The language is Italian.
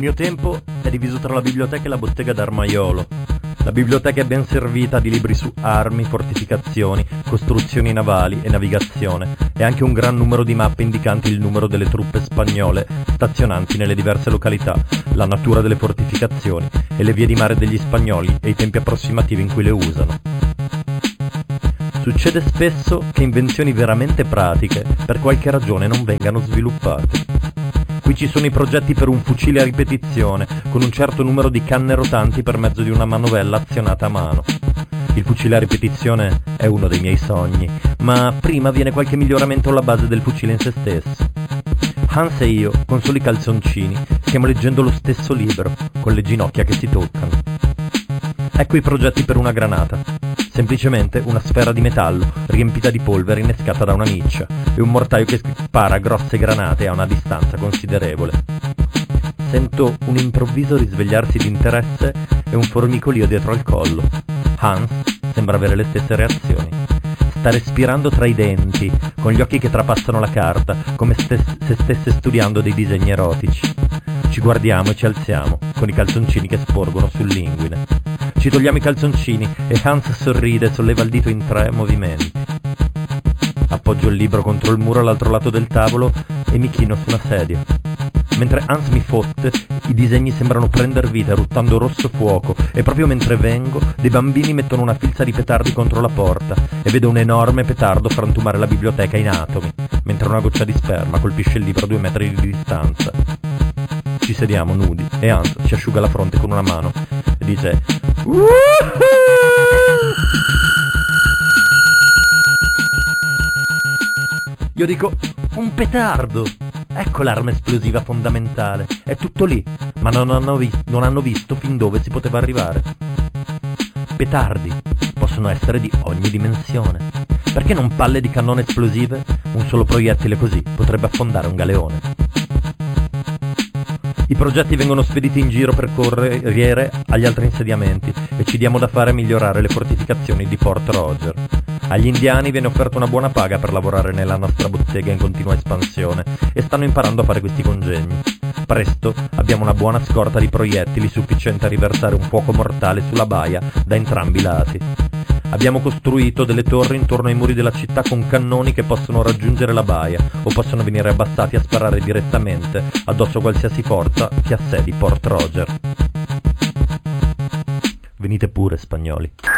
mio tempo è diviso tra la biblioteca e la bottega d'Armaiolo. La biblioteca è ben servita di libri su armi, fortificazioni, costruzioni navali e navigazione, e anche un gran numero di mappe indicanti il numero delle truppe spagnole stazionanti nelle diverse località, la natura delle fortificazioni e le vie di mare degli spagnoli e i tempi approssimativi in cui le usano. Succede spesso che invenzioni veramente pratiche per qualche ragione non vengano sviluppate. Qui ci sono i progetti per un fucile a ripetizione, con un certo numero di canne rotanti per mezzo di una manovella azionata a mano. Il fucile a ripetizione è uno dei miei sogni, ma prima viene qualche miglioramento alla base del fucile in se stesso. Hans e io, con soli calzoncini, stiamo leggendo lo stesso libro, con le ginocchia che si toccano. Ecco i progetti per una granata. Semplicemente una sfera di metallo riempita di polvere innescata da una miccia e un mortaio che spara grosse granate a una distanza considerevole. Sento un improvviso risvegliarsi di interesse e un formicolio dietro al collo. Hans sembra avere le stesse reazioni. Sta respirando tra i denti, con gli occhi che trapassano la carta, come se stesse studiando dei disegni erotici. Ci guardiamo e ci alziamo, con i calzoncini che sporgono sull'inguine. Ci togliamo i calzoncini e Hans sorride e solleva il dito in 3 movimenti. Appoggio il libro contro il muro all'altro lato del tavolo e mi chino su una sedia. Mentre Hans mi fotte, i disegni sembrano prender vita eruttando rosso fuoco e proprio mentre vengo, dei bambini mettono una filza di petardi contro la porta e vedo un enorme petardo frantumare la biblioteca in atomi, mentre una goccia di sperma colpisce il libro a 2 metri di distanza. Ci sediamo nudi e Hans ci asciuga la fronte con una mano e dice: Woohoo! Io dico: un petardo! Ecco l'arma esplosiva fondamentale. È tutto lì, ma non hanno visto fin dove si poteva arrivare. Petardi possono essere di ogni dimensione. Perché non palle di cannone esplosive? Un solo proiettile così potrebbe affondare un galeone. I progetti vengono spediti in giro per corriere agli altri insediamenti e ci diamo da fare a migliorare le fortificazioni di Port Roger. Agli indiani viene offerta una buona paga per lavorare nella nostra bottega in continua espansione e stanno imparando a fare questi congegni. Presto abbiamo una buona scorta di proiettili sufficiente a riversare un fuoco mortale sulla baia da entrambi i lati. Abbiamo costruito delle torri intorno ai muri della città con cannoni che possono raggiungere la baia o possono venire abbassati a sparare direttamente addosso a qualsiasi forza che assedi Port Roger. Venite pure, spagnoli.